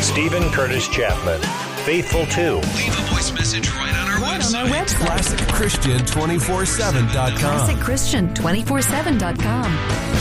Stephen Curtis Chapman. Faithful too. Leave a voice message right on our website. ClassicChristian247.com. ClassicChristian247.com.